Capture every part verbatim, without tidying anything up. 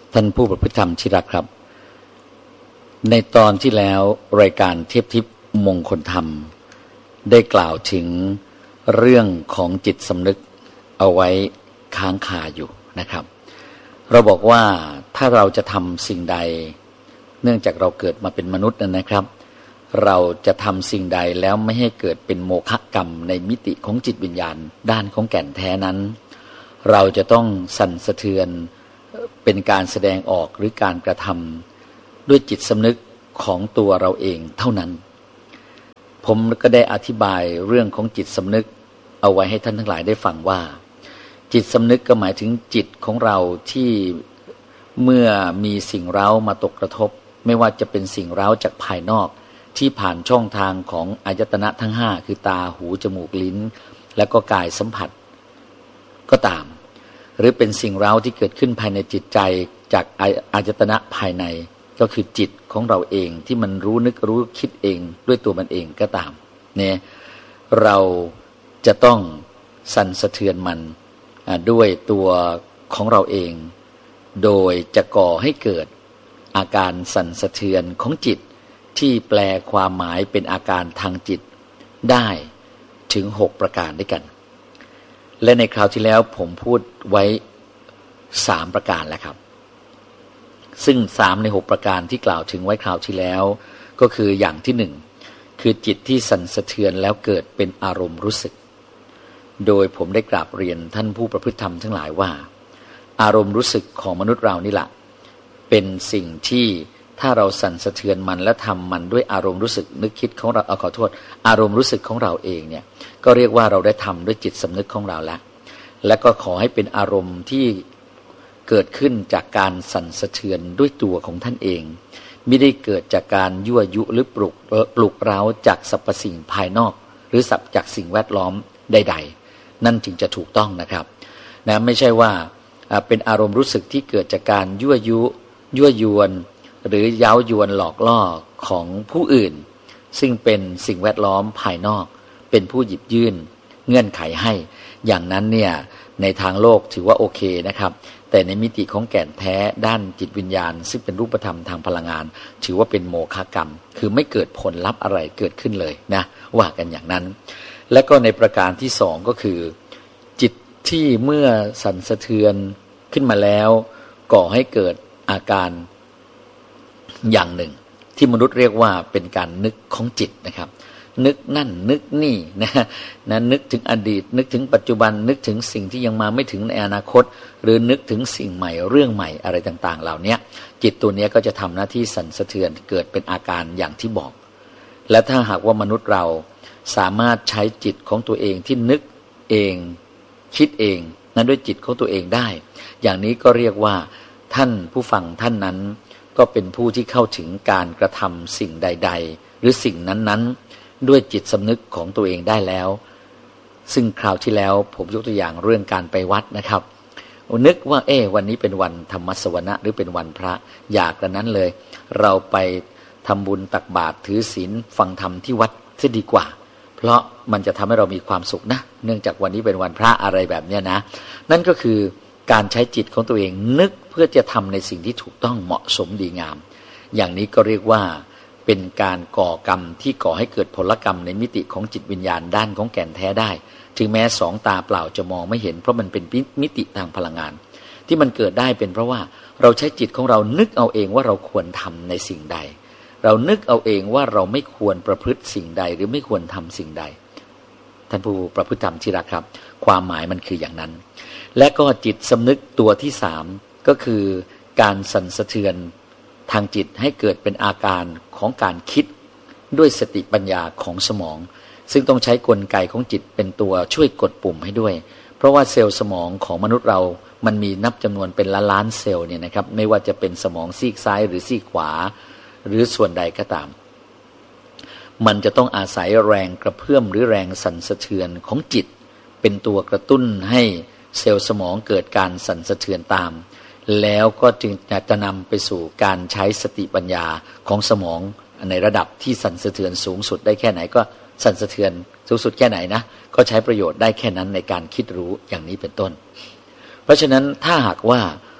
ท่านผู้ประพฤติธรรมที่รักครับในตอนที่แล้วรายการเทพทิพย์มงคลธรรมได้กล่าวถึงเรื่องของจิตสำนึกเอาไว้ค้างคาอยู่นะครับเราบอกว่าถ้าเราจะทำสิ่งใดเนื่องจากเราเกิดมาเป็นมนุษย์นั่นนะครับเราจะทำสิ่งใดแล้วไม่ให้เกิดเป็นโมฆะกรรมในมิติของจิตวิญญาณด้านของแก่นแท้นั้นเราจะต้องสั่นสะเทือนเป็นการแสดงออกหรือการกระทำด้วยจิตสำนึกของตัวเราเองเท่านั้นผมก็ได้อธิบายเรื่องของจิตสำนึกเอาไว้ให้ท่านทั้งหลายได้ฟังว่าจิตสำนึกก็หมายถึงจิตของเราที่เมื่อมีสิ่งเร้ามาตกกระทบไม่ว่าจะเป็นสิ่งเร้าจากภายนอกที่ผ่านช่องทางของอายตนะทั้งห้าคือตาหูจมูกลิ้นและก็กายสัมผัสก็ตามหรือเป็นสิ่งเร้าที่เกิดขึ้นภายในจิตใจจากอายตนะภายในก็คือจิตของเราเองที่มันรู้นึกรู้คิดเองด้วยตัวมันเองก็ตามเนี่ยเราจะต้องสั่นสะเทือนมันด้วยตัวของเราเองโดยจะก่อให้เกิดอาการสั่นสะเทือนของจิตที่แปลความหมายเป็นอาการทางจิตได้ถึงหกประการด้วยกันและในคราวที่แล้วผมพูดไว้สามประการแล้วครับซึ่งสามในหกประการที่กล่าวถึงไว้คราวที่แล้วก็คืออย่างที่หนึ่งคือจิตที่สั่นสะเทือนแล้วเกิดเป็นอารมณ์รู้สึกโดยผมได้กราบเรียนท่านผู้ประพฤติธรรมทั้งหลายว่าอารมณ์รู้สึกของมนุษย์เรานี่แหละเป็นสิ่งที่ถ้าเราสั่นสะเทือนมันและทำมันด้วยอารมณ์รู้สึกนึกคิดของเราเอาขอโทษอารมณ์รู้สึกของเราเองเนี่ยก็เรียกว่าเราได้ทำด้วยจิตสำนึกของเราแล้วและก็ขอให้เป็นอารมณ์ที่เกิดขึ้นจากการสั่นสะเทือนด้วยตัวของท่านเองไม่ได้เกิดจากการยั่วยุหรือปลุกปลุกเร้าจากสรรพสิ่งภายนอกหรือจากสิ่งแวดล้อมใดๆนั่นจึงจะถูกต้องนะครับนะไม่ใช่ว่าเป็นอารมณ์รู้สึกที่เกิดจากการยั่วยุยั่วยวนหรือเย้ายวนหลอกล่อของผู้อื่นซึ่งเป็นสิ่งแวดล้อมภายนอกเป็นผู้หยิบยื่นเงื่อนไขให้อย่างนั้นเนี่ยในทางโลกถือว่าโอเคนะครับแต่ในมิติของแก่นแท้ด้านจิตวิญญาณซึ่งเป็นรูปธรรมทางพลังงานถือว่าเป็นโมฆะกรรมคือไม่เกิดผลลัพธ์อะไรเกิดขึ้นเลยนะว่ากันอย่างนั้นและก็ในประการที่สองก็คือจิตที่เมื่อสั่นสะเทือนขึ้นมาแล้วก่อให้เกิดอาการอย่างหนึ่งที่มนุษย์เรียกว่าเป็นการนึกของจิตนะครับนึกนั่นนึกนี่นะนะนึกถึงอดีตนึกถึงปัจจุบันนึกถึงสิ่งที่ยังมาไม่ถึงในอนาคตหรือนึกถึงสิ่งใหม่เรื่องใหม่อะไรต่างๆเหล่านี้จิตตัวนี้ก็จะทำหน้าที่สั่นสะเทือนเกิดเป็นอาการอย่างที่บอกและถ้าหากว่ามนุษย์เราสามารถใช้จิตของตัวเองที่นึกเองคิดเองนั้นด้วยจิตของตัวเองได้อย่างนี้ก็เรียกว่าท่านผู้ฟังท่านนั้นก็เป็นผู้ที่เข้าถึงการกระทำสิ่งใดๆหรือสิ่งนั้นๆด้วยจิตสำนึกของตัวเองได้แล้วซึ่งคราวที่แล้วผมยกตัวอย่างเรื่องการไปวัดนะครับนึกว่าเอ๊ะวันนี้เป็นวันธรรมสวนะหรือเป็นวันพระอยากกันนั้นเลยเราไปทำบุญตักบาตรถือศีลฟังธรรมที่วัดซะดีกว่าเพราะมันจะทำให้เรามีความสุขนะเนื่องจากวันนี้เป็นวันพระอะไรแบบเนี้ยนะนั่นก็คือการใช้จิตของตัวเองนึกเพื่อจะทำในสิ่งที่ถูกต้องเหมาะสมดีงามอย่างนี้ก็เรียกว่าเป็นการก่อกรรมที่ก่อให้เกิดผลกรรมในมิติของจิตวิญญาณด้านของแก่นแท้ได้ถึงแม้สองตาเปล่าจะมองไม่เห็นเพราะมันเป็นมิติทางพลังงานที่มันเกิดได้เป็นเพราะว่าเราใช้จิตของเรานึกเอาเองว่าเราควรทำในสิ่งใดเรานึกเอาเองว่าเราไม่ควรประพฤติสิ่งใดหรือไม่ควรทำสิ่งใดท่านผู้ประพฤติธรรมที่รักครับความหมายมันคืออย่างนั้นและก็จิตสำนึกตัวที่สามก็คือการสั่นสะเทือนทางจิตให้เกิดเป็นอาการของการคิดด้วยสติปัญญาของสมองซึ่งต้องใช้กลไกของจิตเป็นตัวช่วยกดปุ่มให้ด้วยเพราะว่าเซลล์สมองของมนุษย์เรามันมีนับจำนวนเป็นล้านล้านเซลล์เนี่ยนะครับไม่ว่าจะเป็นสมองซีกซ้ายหรือซีกขวาหรือส่วนใดก็ตามมันจะต้องอาศัยแรงกระเพื่อมหรือแรงสั่นสะเทือนของจิตเป็นตัวกระตุ้นให้เซลล์สมองเกิดการสั่นสะเทือนตามแล้วก็จึงจะนำไปสู่การใช้สติปัญญาของสมองในระดับที่สั่นสะเทือนสูงสุดได้แค่ไหนก็สั่นสะเทือนสูงสุดแค่ไหนนะก็ใช้ประโยชน์ได้แค่นั้นในการคิดรู้อย่างนี้เป็นต้นเพราะฉะนั้นถ้าหากว่า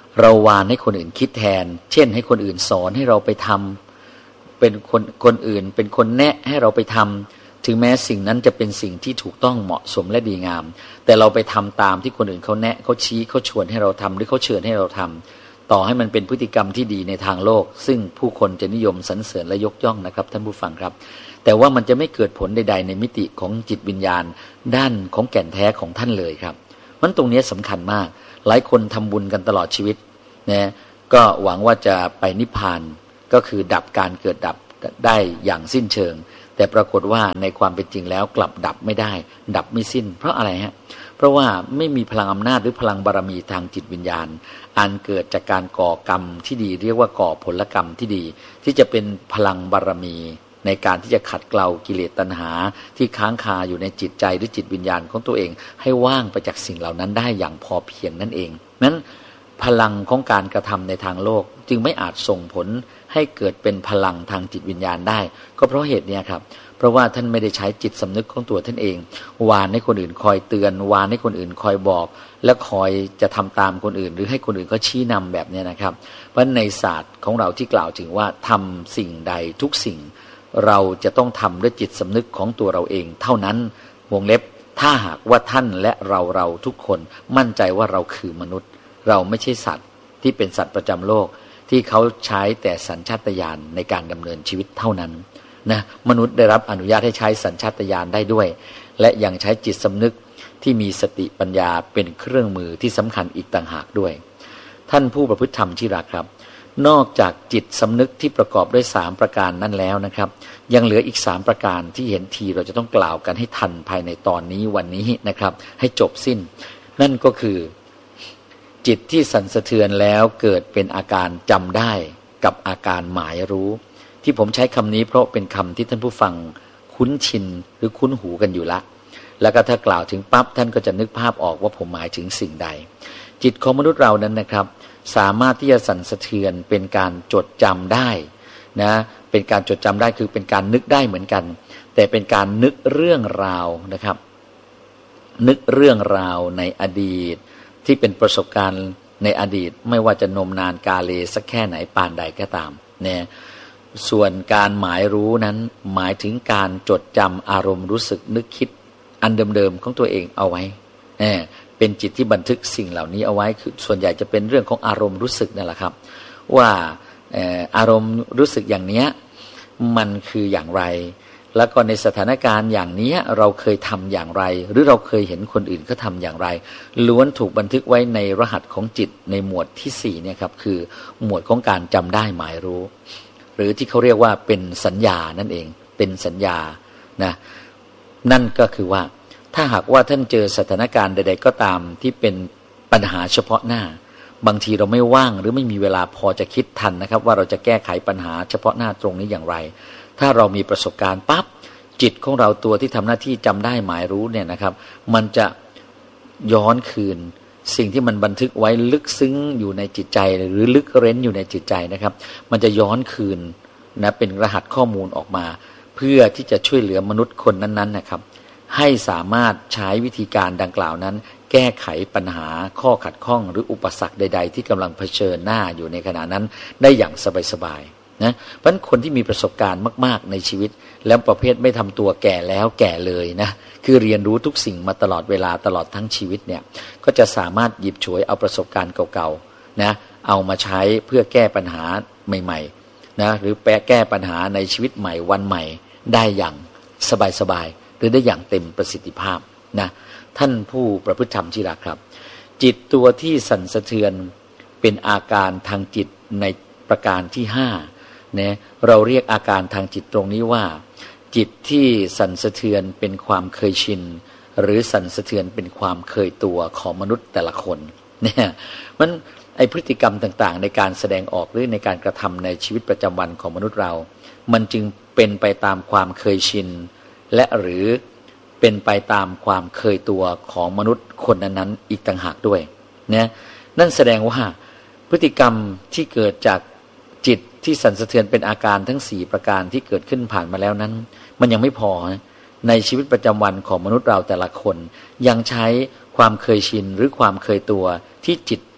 เราวานให้คนอื่นคิดแทนเช่นให้คนอื่นสอนให้เราไปทำเป็นคนคนอื่นเป็นคนแนะให้เราไปทำถึงแม้สิ่งนั้นจะเป็นสิ่งที่ถูกต้องเหมาะสมและดีงามแต่เราไปทำตามที่คนอื่นเขาแนะเขาชี้เขาชวนให้เราทำหรือเขาเชิญให้เราทำต่อให้มันเป็นพฤติกรรมที่ดีในทางโลกซึ่งผู้คนจะนิยมสรรเสริญและยกย่องนะครับท่านผู้ฟังครับแต่ว่ามันจะไม่เกิดผลใดๆในมิติของจิตวิญญาณด้านของแก่นแท้ของท่านเลยครับมันตรงนี้สำคัญมากหลายคนทำบุญกันตลอดชีวิตนะก็หวังว่าจะไปนิพพานก็คือดับการเกิดดับได้อย่างสิ้นเชิงแต่ปรากฏว่าในความเป็นจริงแล้วกลับดับไม่ได้ดับไม่สิ้นเพราะอะไรฮะเพราะว่าไม่มีพลังอำนาจหรือพลังบารมีทางจิตวิญญาณอันเกิดจากการก่อกรรมที่ดีเรียกว่าก่อผลกรรมที่ดีที่จะเป็นพลังบารมีในการที่จะขัดเกลากิเลสตัณหาที่ค้างคาอยู่ในจิตใจหรือจิตวิญญาณของตัวเองให้ว่างไปจากสิ่งเหล่านั้นได้อย่างพอเพียงนั่นเองนั้นพลังของการกระทำในทางโลกจึงไม่อาจส่งผลให้เกิดเป็นพลังทางจิตวิญญาณได้ก็เพราะเหตุนี้ครับเพราะว่าท่านไม่ได้ใช้จิตสำนึกของตัวท่านเองวานให้คนอื่นคอยเตือนวานให้คนอื่นคอยบอกและคอยจะทำตามคนอื่นหรือให้คนอื่นก็ชี้นำแบบนี้นะครับเพราะในศาสตร์ของเราที่กล่าวถึงว่าทำสิ่งใดทุกสิ่งเราจะต้องทำด้วยจิตสำนึกของตัวเราเองเท่านั้นวงเล็บถ้าหากว่าท่านและเราเราทุกคนมั่นใจว่าเราคือมนุษย์เราไม่ใช่สัตว์ที่เป็นสัตว์ประจำโลกที่เขาใช้แต่สัญชาตญาณในการดำเนินชีวิตเท่านั้นนะมนุษย์ได้รับอนุญาตให้ใช้สัญชาตญาณได้ด้วยและยังใช้จิตสำนึกที่มีสติปัญญาเป็นเครื่องมือที่สำคัญอีกต่างหากด้วยท่านผู้ประพฤติธรรมที่รักครับนอกจากจิตสำนึกที่ประกอบด้วยสามประการนั้นแล้วนะครับยังเหลืออีกสามประการที่เห็นทีเราจะต้องกล่าวกันให้ทันภายในตอนนี้วันนี้นะครับให้จบสิ้นนั่นก็คือจิตที่สั่นสะเทือนแล้วเกิดเป็นอาการจำได้กับอาการหมายรู้ที่ผมใช้คำนี้เพราะเป็นคำที่ท่านผู้ฟังคุ้นชินหรือคุ้นหูกันอยู่ละแล้วก็ถ้ากล่าวถึงปั๊บท่านก็จะนึกภาพออกว่าผมหมายถึงสิ่งใดจิตของมนุษย์เรานั้นนะครับสามารถที่จะสั่นสะเทือนเป็นการจดจำได้นะเป็นการจดจำได้คือเป็นการนึกได้เหมือนกันแต่เป็นการนึกเรื่องราวนะครับนึกเรื่องราวในอดีตที่เป็นประสบการณ์ในอดีตไม่ว่าจะนมนานกาเลสักแค่ไหนปานใดก็ตามเนี่ยส่วนการหมายรู้นั้นหมายถึงการจดจำอารมณ์รู้สึกนึกคิดอันเดิมๆของตัวเองเอาไว้เนี่ยเป็นจิตที่บันทึกสิ่งเหล่านี้เอาไว้คือส่วนใหญ่จะเป็นเรื่องของอารมณ์รู้สึกนั่นแหละครับว่าอารมณ์รู้สึกอย่างเนี้ยมันคืออย่างไรแล้วก็ในสถานการณ์อย่างนี้เราเคยทำอย่างไรหรือเราเคยเห็นคนอื่นเขาทำอย่างไรล้วนถูกบันทึกไว้ในรหัสของจิตในหมวดที่สี่เนี่ยครับคือหมวดของการจำได้หมายรู้หรือที่เขาเรียกว่าเป็นสัญญานั่นเองเป็นสัญญานะนั่นก็คือว่าถ้าหากว่าท่านเจอสถานการณ์ใดๆก็ตามที่เป็นปัญหาเฉพาะหน้าบางทีเราไม่ว่างหรือไม่มีเวลาพอจะคิดทันนะครับว่าเราจะแก้ไขปัญหาเฉพาะหน้าตรงนี้อย่างไรถ้าเรามีประสบการณ์ปั๊บจิตของเราตัวที่ทำหน้าที่จำได้หมายรู้เนี่ยนะครับมันจะย้อนคืนสิ่งที่มันบันทึกไว้ลึกซึ้งอยู่ในจิตใจหรือลึกเร้นอยู่ในจิตใจนะครับมันจะย้อนคืนนะเป็นรหัสข้อมูลออกมาเพื่อที่จะช่วยเหลือมนุษย์คนนั้นๆนะครับให้สามารถใช้วิธีการดังกล่าวนั้นแก้ไขปัญหาข้อขัดข้องหรืออุปสรรคใดๆที่กำลังเผชิญหน้าอยู่ในขณะนั้นได้อย่างสบายๆนะเพราะฉะนั้นคนที่มีประสบการณ์มากๆในชีวิตแล้วประเภทไม่ทำตัวแก่แล้วแก่เลยนะคือเรียนรู้ทุกสิ่งมาตลอดเวลาตลอดทั้งชีวิตเนี่ยก็จะสามารถหยิบฉวยเอาประสบการณ์เก่าๆนะเอามาใช้เพื่อแก้ปัญหาใหม่ๆนะหรือแปลแก้ปัญหาในชีวิตใหม่วันใหม่ได้อย่างสบายๆหรือได้อย่างเต็มประสิทธิภาพนะท่านผู้ประพฤติธรรมที่รักครับจิตตัวที่สั่นสะเทือนเป็นอาการทางจิตในประการที่ห้าเนี่ยเราเรียกอาการทางจิตตรงนี้ว่าจิตที่สั่นสะเทือนเป็นความเคยชินหรือสั่นสะเทือนเป็นความเคยตัวของมนุษย์แต่ละคนเนี่ยมันไอพฤติกรรมต่างๆในการแสดงออกหรือในการกระทำในชีวิตประจำวันของมนุษย์เรามันจึงเป็นไปตามความเคยชินและหรือเป็นไปตามความเคยตัวของมนุษย์คนนั้นๆอีกต่างหากด้วยนะนั่นแสดงว่าพฤติกรรมที่เกิดจากจิตที่สั่นสะเทือนเป็นอาการทั้งสี่ประการที่เกิดขึ้นผ่านมาแล้วนั้นมันยังไม่พอในชีวิตประจำวันของมนุษย์เราแต่ละคนยังใช้ความเคยชินหรือความเคยตัวที่จิต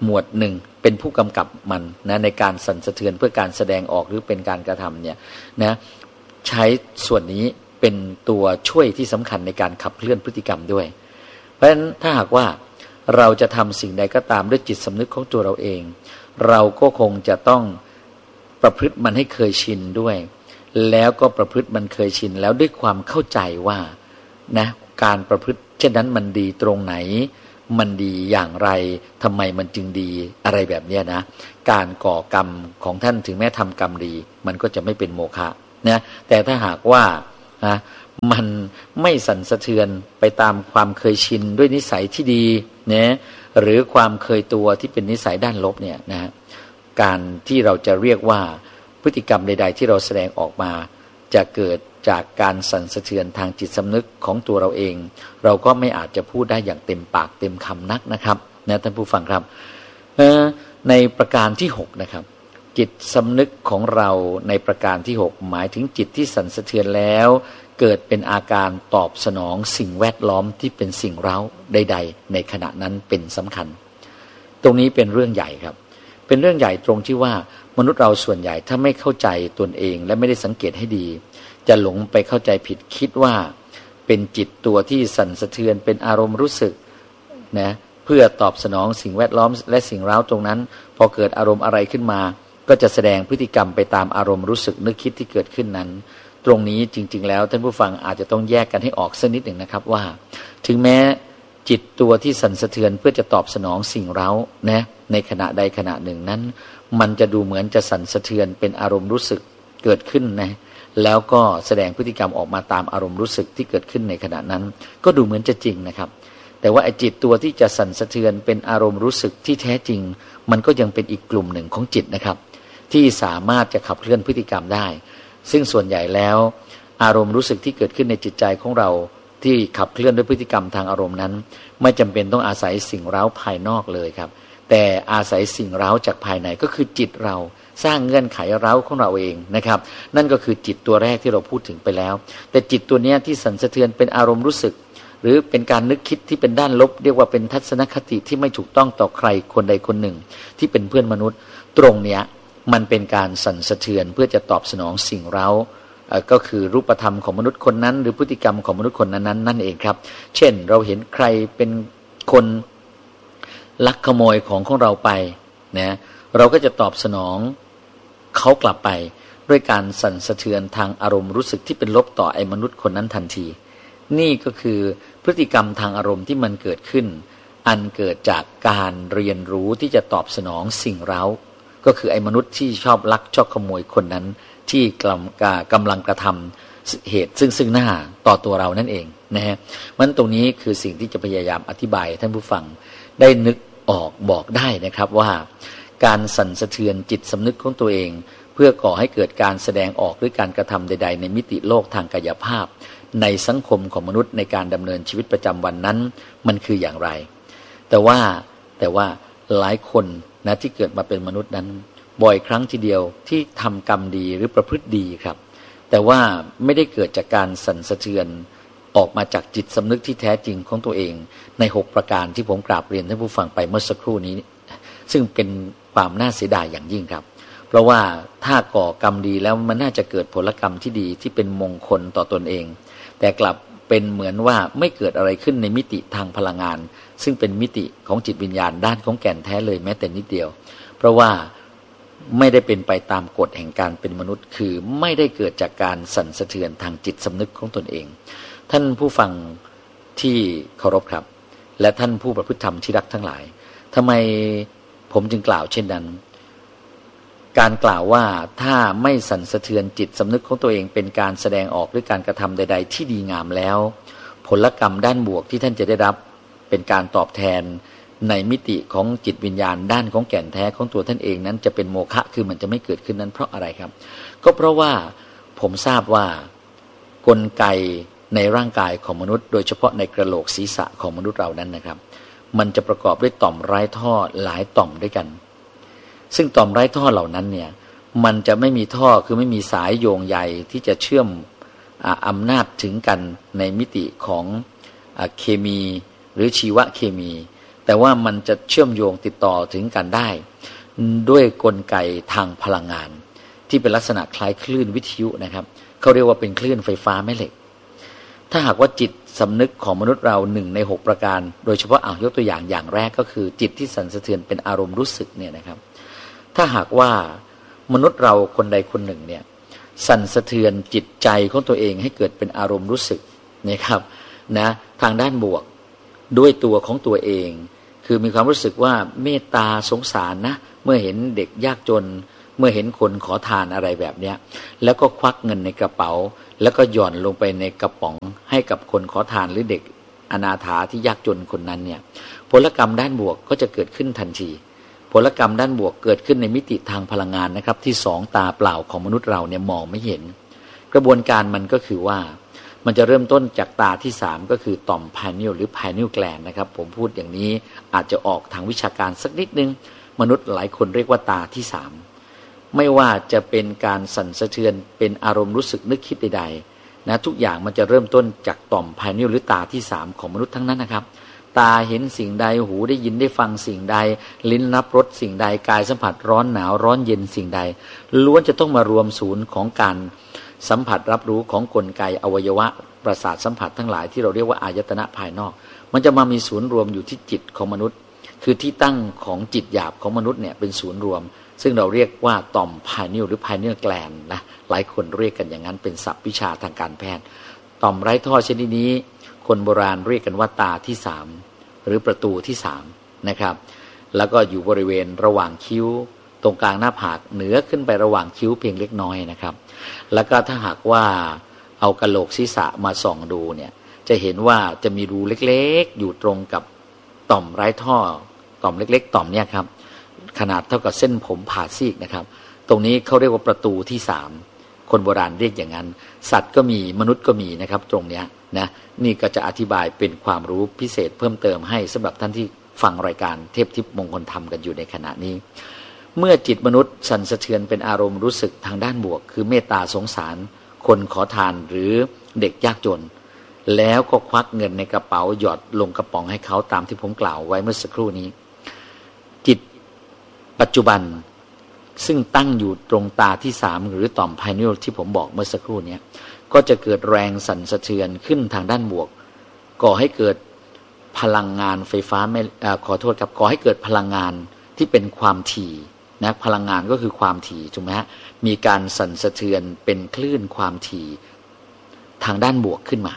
หมวดหนึ่งเป็นผู้กำกับมันนะในการสั่นสะเทือนเพื่อการแสดงออกหรือเป็นการกระทำเนี่ยนะใช้ส่วนนี้เป็นตัวช่วยที่สำคัญในการขับเคลื่อนพฤติกรรมด้วยเพราะฉะนั้นถ้าหากว่าเราจะทำสิ่งใดก็ตามด้วยจิตสำนึกของตัวเราเองเราก็คงจะต้องประพฤติมันให้เคยชินด้วยแล้วก็ประพฤติมันเคยชินแล้วด้วยความเข้าใจว่านะการประพฤติเช่นนั้นมันดีตรงไหนมันดีอย่างไรทำไมมันจึงดีอะไรแบบนี้นะการก่อกรรมของท่านถึงแม้ทำกรรมดีมันก็จะไม่เป็นโมฆะนะแต่ถ้าหากว่านะมันไม่สั่นสะเทือนไปตามความเคยชินด้วยนิสัยที่ดีนะหรือความเคยตัวที่เป็นนิสัยด้านลบเนี่ยนะการที่เราจะเรียกว่าพฤติกรรมใดๆที่เราแสดงออกมาจะเกิดจากการสั่นสะเทือนทางจิตสำนึกของตัวเราเองเราก็ไม่อาจจะพูดได้อย่างเต็มปากเต็มคำนักนะครับนะท่านผู้ฟังครับในประการที่หกนะครับจิตสำนึกของเราในประการที่หกหมายถึงจิตที่สั่นสะเทือนแล้วเกิดเป็นอาการตอบสนองสิ่งแวดล้อมที่เป็นสิ่งเร้าใดๆในขณะนั้นเป็นสำคัญตรงนี้เป็นเรื่องใหญ่ครับเป็นเรื่องใหญ่ตรงที่ว่ามนุษย์เราส่วนใหญ่ถ้าไม่เข้าใจตนเองและไม่ได้สังเกตให้ดีจะหลงไปเข้าใจผิดคิดว่าเป็นจิตตัวที่สั่นสะเทือนเป็นอารมณ์รู้สึกนะเพื่อตอบสนองสิ่งแวดล้อมและสิ่งเร้าตรงนั้นพอเกิดอารมณ์อะไรขึ้นมาก็จะแสดงพฤติกรรมไปตามอารมณ์รู้สึกนึกคิดที่เกิดขึ้นนั้นตรงนี้จริงๆแล้วท่านผู้ฟังอาจจะต้องแยกกันให้ออกสักนิดหนึ่งนะครับว่าถึงแม้จิตตัวที่สั่นสะเทือนเพื่อจะตอบสนองสิ่งเร้านะในขณะใดขณะหนึ่งนั้นมันจะดูเหมือนจะสั่นสะเทือนเป็นอารมณ์รู้สึกเกิดขึ้นนะแล้วก็แสดงพฤติกรรมออกมาตามอารมณ์รู้สึกที่เกิดขึ้นในขณะนั้นก็ดูเหมือนจะจริงนะครับแต่ว่าไอ้จิตตัวที่จะสั่นสะเทือนเป็นอารมณ์รู้สึกที่แท้จริงมันก็ยังเป็นอีกกลุ่มหนึ่งของจิตนะครับที่สามารถจะขับเคลื่อนพฤติกรรมได้ซึ่งส่วนใหญ่แล้วอารมณ์รู้สึกที่เกิดขึ้นในจิตใจของเราที่ขับเคลื่อนด้วยพฤติกรรมทางอารมณ์นั้นไม่จำเป็นต้องอาศัยสิ่งเร้าภายนอกเลยครับแต่อาศัยสิ่งเร้าจากภายในก็คือจิตเราสร้างเงื่อนไขเร้าของเราเองนะครับนั่นก็คือจิตตัวแรกที่เราพูดถึงไปแล้วแต่จิตตัวนี้ที่สั่นสะเทือนเป็นอารมณ์รู้สึกหรือเป็นการนึกคิดที่เป็นด้านลบเรียกว่าเป็นทัศนคติที่ไม่ถูกต้องต่อใครคนใดคนหนึ่งที่เป็นเพื่อนมนุษย์ตรงเนี้ยมันเป็นการสั่นสะเทือนเพื่อจะตอบสนองสิ่งเร้าก็คือรูปธรรมของมนุษย์คนนั้นหรือพฤติกรรมของมนุษย์คนนั้นนั่นเองครับเช่นเราเห็นใครเป็นคนลักขโมยของของเราไปนะเราก็จะตอบสนองเขากลับไปด้วยการสั่นสะเทือนทางอารมณ์รู้สึกที่เป็นลบต่อไอ้มนุษย์คนนั้นทันทีนี่ก็คือพฤติกรรมทางอารมณ์ที่มันเกิดขึ้นอันเกิดจากการเรียนรู้ที่จะตอบสนองสิ่งเร้าก็คือไอ้มนุษย์ที่ชอบลักชอบขโมยคนนั้นที่กำลังกำลังกระทำเหตุซึ่งซึ่งหน้าต่อตัวเรานั่นเองนะฮะมันตรงนี้คือสิ่งที่จะพยายามอธิบายท่านผู้ฟังได้นึกออกบอกได้นะครับว่าการสั่นสะเทือนจิตสำนึกของตัวเองเพื่อก่อให้เกิดการแสดงออกหรือการกระทำใดๆในมิติโลกทางกายภาพในสังคมของมนุษย์ในการดำเนินชีวิตประจำวันนั้นมันคืออย่างไรแต่ว่าแต่ว่าหลายคนนะที่เกิดมาเป็นมนุษย์นั้นบ่อยครั้งทีเดียวที่ทำกรรมดีหรือประพฤติดีครับแต่ว่าไม่ได้เกิดจากการสั่นสะเทือนออกมาจากจิตสำนึกที่แท้จริงของตัวเองในหกประการที่ผมกราบเรียนท่านผู้ฟังไปเมื่อสักครู่นี้ซึ่งเป็นความน่าเสียดายอย่างยิ่งครับเพราะว่าถ้าก่อกรรมดีแล้วมันน่าจะเกิดผลกรรมที่ดีที่เป็นมงคลต่อตนเองแต่กลับเป็นเหมือนว่าไม่เกิดอะไรขึ้นในมิติทางพลังงานซึ่งเป็นมิติของจิตวิญญาณด้านของแก่นแท้เลยแม้แต่นิดเดียวเพราะว่าไม่ได้เป็นไปตามกฎแห่งการเป็นมนุษย์คือไม่ได้เกิดจากการสั่นสะเทือนทางจิตสำนึกของตนเองท่านผู้ฟังที่เคารพครับและท่านผู้ประพฤติธรรมที่รักทั้งหลายทำไมผมจึงกล่าวเช่นนั้นการกล่าวว่าถ้าไม่สั่นสะเทือนจิตสำนึกของตัวเองเป็นการแสดงออกด้วยการกระทำใดๆที่ดีงามแล้วผลกรรมด้านบวกที่ท่านจะได้รับเป็นการตอบแทนในมิติของจิตวิญญาณด้านของแก่นแท้ของตัวท่านเองนั้นจะเป็นโมฆะคือมันจะไม่เกิดขึ้นนั้นเพราะอะไรครับก็เพราะว่าผมทราบว่ากลไกในร่างกายของมนุษย์โดยเฉพาะในกระโหลกศีรษะของมนุษย์เรานั้นนะครับมันจะประกอบด้วยต่อมไร้ท่อหลายต่อมด้วยกันซึ่งต่อมไร้ท่อเหล่านั้นเนี่ยมันจะไม่มีท่อคือไม่มีสายโยงใยที่จะเชื่อมอำนาจถึงกันในมิติของเคมีหรือชีวเคมีแต่ว่ามันจะเชื่อมโยงติดต่อถึงกันได้ด้วยกลไกทางพลังงานที่เป็นลักษณะคล้ายคลื่นวิทยุนะครับเขาเรียกว่าเป็นคลื่นไฟฟ้าแม่เหล็กถ้าหากว่าจิตสำนึกของมนุษย์เราหนึ่งในหกประการโดยเฉพาะอ่ายกตัวอย่างอย่างแรกก็คือจิตที่สั่นสะเทือนเป็นอารมณ์รู้สึกเนี่ยนะครับถ้าหากว่ามนุษย์เราคนใดคนหนึ่งเนี่ยสั่นสะเทือนจิตใจของตัวเองให้เกิดเป็นอารมณ์รู้สึกนะครับนะทางด้านบวกด้วยตัวของตัวเองคือมีความรู้สึกว่าเมตตาสงสารนะเมื่อเห็นเด็กยากจนเมื่อเห็นคนขอทานอะไรแบบเนี้ยแล้วก็ควักเงินในกระเป๋าแล้วก็หย่อนลงไปในกระป๋องให้กับคนขอทานหรือเด็กอนาถาที่ยากจนคนนั้นเนี่ยผลกรรมด้านบวกก็จะเกิดขึ้นทันทีผลกรรมด้านบวกเกิดขึ้นในมิติทางพลังงานนะครับที่สองตาเปล่าของมนุษย์เราเนี่ยมองไม่เห็นกระบวนการมันก็คือว่ามันจะเริ่มต้นจากตาที่สามก็คือต่อมพานิลหรือพานิลแกลนนะครับผมพูดอย่างนี้อาจจะออกทางวิชาการสักนิดนึงมนุษย์หลายคนเรียกว่าตาที่สามไม่ว่าจะเป็นการสั่นสะเทือนเป็นอารมณ์รู้สึกนึกคิดใดๆนะทุกอย่างมันจะเริ่มต้นจากต่อมพานิลหรือตาที่สามของมนุษย์ทั้งนั้นนะครับตาเห็นสิ่งใดหูได้ยินได้ฟังสิ่งใดลิ้นรับรสสิ่งใดกายสัมผัสร้อนหนาวร้อนเย็นสิ่งใดล้วนจะต้องมารวมศูนย์ของการสัมผัสรับรู้ของกลไกอวัยวะประสาทสัมผัสทั้งหลายที่เราเรียกว่าอายตนะภายนอกมันจะมามีศูนย์รวมอยู่ที่จิตของมนุษย์คือที่ตั้งของจิตหยาบของมนุษย์เนี่ยเป็นศูนย์รวมซึ่งเราเรียกว่าต่อมพานิลหรือพานิลแกลนนะหลายคนเรียกกันอย่างนั้นเป็นศัพท์วิชาทางการแพทย์ต่อมไร้ท่อชนิดนี้คนโบราณเรียกกันว่าตาที่สามหรือประตูที่สามนะครับแล้วก็อยู่บริเวณระหว่างคิ้วตรงกลางหน้าผากเหนือขึ้นไประหว่างคิ้วเพียงเล็กน้อยนะครับแล้วก็ถ้าหากว่าเอากะโหลกศีรษะมาส่องดูเนี่ยจะเห็นว่าจะมีรูเล็กๆอยู่ตรงกับต่อมไร้ท่อต่อมเล็กๆต่อมเนี่ยครับขนาดเท่ากับเส้นผมผ่าซีกนะครับตรงนี้เขาเรียกว่าประตูที่สามคนโบราณเรียกอย่างนั้นสัตว์ก็มีมนุษย์ก็มีนะครับตรงเนี้ยนะนี่ก็จะอธิบายเป็นความรู้พิเศษเพิ่มเติมให้สำหรับท่านที่ฟังรายการเทพทิพย์มงคลธรรมกันอยู่ในขณะนี้เมื่อจิตมนุษย์สั่นสะเทือนเป็นอารมณ์รู้สึกทางด้านบวกคือเมตตาสงสารคนขอทานหรือเด็กยากจนแล้วก็ควักเงินในกระเป๋าหยอดลงกระป๋องให้เขาตามที่ผมกล่าวไว้เมื่อสักครู่นี้จิตปัจจุบันซึ่งตั้งอยู่ตรงตาที่สามหรือต่อมพานิลที่ผมบอกเมื่อสักครู่นี้ก็จะเกิดแรงสั่นสะเทือนขึ้นทางด้านบวกก่อให้เกิดพลังงานไฟฟ้าไม่ขอโทษครับก่อให้เกิดพลังงานที่เป็นความถี่นะพลังงานก็คือความถี่ถูกไหมฮะมีการสั่นสะเทือนเป็นคลื่นความถี่ทางด้านบวกขึ้นมา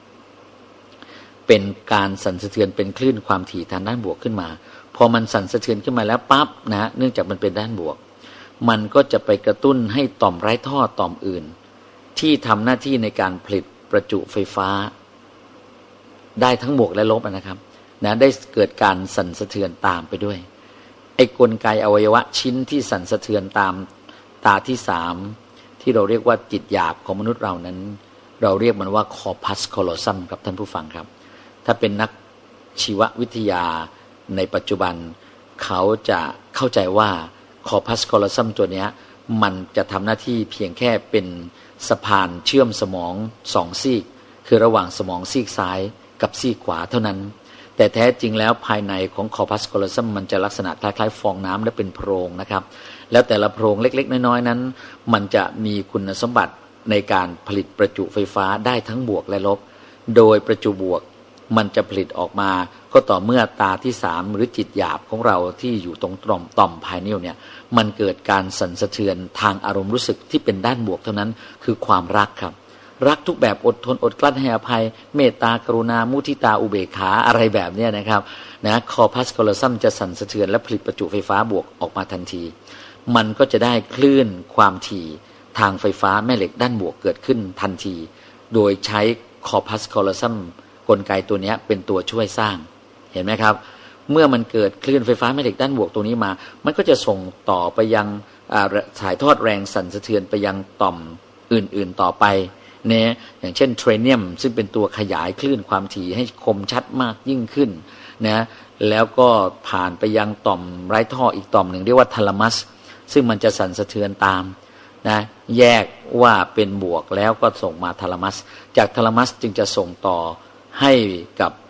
เป็นการสั่นสะเทือนเป็นคลื่นความถี่ทางด้านบวกขึ้นมาพอมันสั่นสะเทือนขึ้นมาแล้วปั๊บนะเนื่องจากมันเป็นด้านบวกมันก็จะไปกระตุ้นให้ต่อมไร้ท่อต่อมอื่นที่ทำหน้าที่ในการผลิตประจุไฟฟ้าได้ทั้งบวกและลบนะครับนะได้เกิดการสั่นสะเทือนตามไปด้วยไอ้กลไกอวัยวะชิ้นที่สั่นสะเทือนตามตาที่สามที่เราเรียกว่าจิตหยาบของมนุษย์เรานั้นเราเรียกมันว่า corpus callosum ครับท่านผู้ฟังครับถ้าเป็นนักชีววิทยาในปัจจุบันเขาจะเข้าใจว่า corpus callosum ตัวเนี้ยมันจะทำหน้าที่เพียงแค่เป็นสะพานเชื่อมสมองสองซีกคือระหว่างสมองซีกซ้ายกับซีกขวาเท่านั้นแต่แท้จริงแล้วภายในของ corpus callosum มันจะลักษณะคล้ายๆฟองน้ำและเป็นโพรงนะครับแล้วแต่ละโพรงเล็กๆน้อยๆนั้นมันจะมีคุณสมบัติในการผลิตประจุไฟฟ้าได้ทั้งบวกและลบโดยประจุบวกมันจะผลิตออกมาก็ต่อเมื่อตาที่สามหรือจิตหยาบของเราที่อยู่ตรงต่อมต่อมพานิลเนี่ยมันเกิดการสั่นสะเทือนทางอารมณ์รู้สึกที่เป็นด้านบวกเท่านั้นคือความรักครับรักทุกแบบอดทนอดกลั้นให้อภัยเมตตากรุณามุทิตาอุเบกขาอะไรแบบนี้นะครับนะคอพัสคอลซัมจะสั่นสะเทือนและผลิตประจุไฟฟ้าบวกออกมาทันทีมันก็จะได้คลื่นความถี่ทางไฟฟ้าแม่เหล็กด้านบวกเกิดขึ้นทันทีโดยใช้คอพัสคอลซัมกลไกตัวนี้เป็นตัวช่วยสร้างเห็นไหมครับเมื่อมันเกิดคลื่นไฟฟ้าแม่เหล็กด้านบวกตัวนี้มามันก็จะส่งต่อไปยังถ่ายทอดแรงสั่นสะเทือนไปยังต่อมอื่นๆต่อไปเนี่ยอย่างเช่นเทรเนียมซึ่งเป็นตัวขยายคลื่นความถี่ให้คมชัดมากยิ่งขึ้นนะแล้วก็ผ่านไปยังต่อมไร้ท่ออีกต่อมหนึ่งเรียกว่าทาลามัสซึ่งมันจะสั่นสะเทือนตามนะแยกว่าเป็นบวกแล้วก็ส่งมาทาลามัสจากทาลามัสจึงจะส่งต่อให้กับ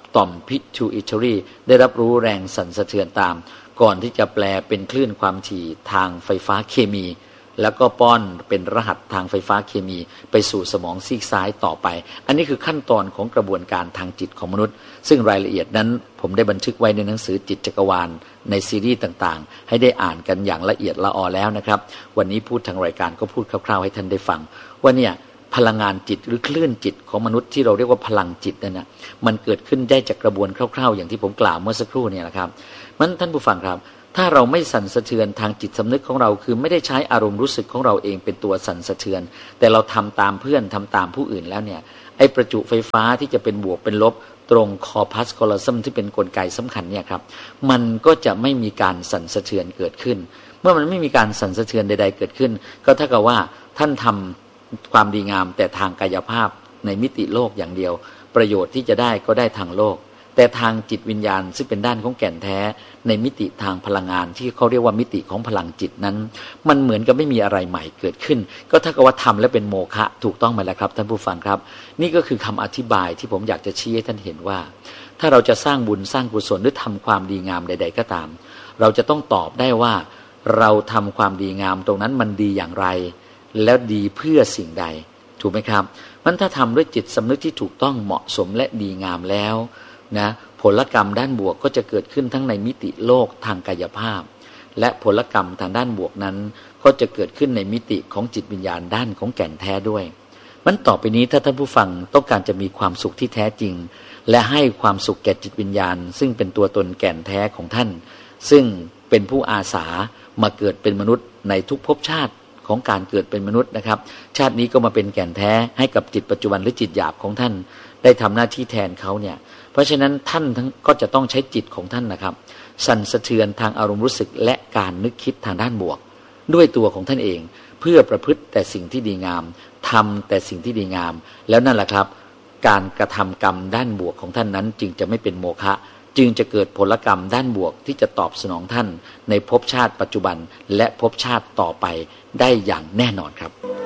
ต่อม pituitary ได้รับรู้แรงสั่นสะเทือนตามก่อนที่จะแปลเป็นคลื่นความถี่ทางไฟฟ้าเคมีแล้วก็ป้อนเป็นรหัสทางไฟฟ้าเคมีไปสู่สมองซีกซ้ายต่อไปอันนี้คือขั้นตอนของกระบวนการทางจิตของมนุษย์ซึ่งรายละเอียดนั้นผมได้บันทึกไว้ในหนังสือจิตจักรวาลในซีรีส์ต่างๆให้ได้อ่านกันอย่างละเอียดละออแล้วนะครับวันนี้พูดทางรายการก็พูดคร่าวๆให้ท่านได้ฟังว่าเนี่ยพลังงานจิตหรือคลื่นจิตของมนุษย์ที่เราเรียกว่าพลังจิตนั่นนะมันเกิดขึ้นได้จากกระบวนคร่าวๆอย่างที่ผมกล่าวเมื่อสักครู่เนี่ยนะครับมันท่านผู้ฟังครับถ้าเราไม่สั่นสะเทือนทางจิตสำนึกของเราคือไม่ได้ใช้อารมณ์รู้สึกของเราเองเป็นตัวสั่นสะเทือนแต่เราทำตามเพื่อนทำตามผู้อื่นแล้วเนี่ยไอ้ประจุไฟฟ้าที่จะเป็นบวกเป็นลบตรงคอพัสคอลซัมที่เป็นกลไกสำคัญเนี่ยครับมันก็จะไม่มีการสั่นสะเทือนเกิดขึ้นเมื่อมันไม่มีการสั่นสะเทือนใดๆเกิดขึ้นก็เท่ากับว่าท่านทำความดีงามแต่ทางกายภาพในมิติโลกอย่างเดียวประโยชน์ที่จะได้ก็ได้ทางโลกแต่ทางจิตวิญญาณซึ่งเป็นด้านของแก่นแท้ในมิติทางพลังงานที่เขาเรียกว่ามิติของพลังจิตนั้นมันเหมือนกับไม่มีอะไรใหม่เกิดขึ้นก็ถ้ากับว่าทำแล้วเป็นโมฆะถูกต้องไหมล่ะครับท่านผู้ฟังครับนี่ก็คือคำอธิบายที่ผมอยากจะชี้ให้ท่านเห็นว่าถ้าเราจะสร้างบุญสร้างกุศลหรือทำความดีงามใดๆก็ตามเราจะต้องตอบได้ว่าเราทำความดีงามตรงนั้นมันดีอย่างไรแล้วดีเพื่อสิ่งใดถูกไหมครับมันถ้าทำด้วยจิตสำนึกที่ถูกต้องเหมาะสมและดีงามแล้วนะผลกรรมด้านบวกก็จะเกิดขึ้นทั้งในมิติโลกทางกายภาพและผลกรรมทางด้านบวกนั้นก็จะเกิดขึ้นในมิติของจิตวิญญาณด้านของแก่นแท้ด้วยมันต่อไปนี้ถ้าท่านผู้ฟังต้องการจะมีความสุขที่แท้จริงและให้ความสุขแก่จิตวิญญาณซึ่งเป็นตัวตนแก่นแท้ของท่านซึ่งเป็นผู้อาสามาเกิดเป็นมนุษย์ในทุกภพชาติของการเกิดเป็นมนุษย์นะครับชาตินี้ก็มาเป็นแก่นแท้ให้กับจิตปัจจุบันหรือจิตหยาบของท่านได้ทำหน้าที่แทนเขาเนี่ยเพราะฉะนั้นท่านก็จะต้องใช้จิตของท่านนะครับสั่นสะเทือนทางอารมณ์รู้สึกและการนึกคิดทางด้านบวกด้วยตัวของท่านเองเพื่อประพฤติแต่สิ่งที่ดีงามทำแต่สิ่งที่ดีงามแล้วนั่นแหละครับการกระทำกรรมด้านบวกของท่านนั้นจึงจะไม่เป็นโมฆะจึงจะเกิดผลกรรมด้านบวกที่จะตอบสนองท่านในภพชาติปัจจุบันและภพชาติต่อไปได้อย่างแน่นอนครับ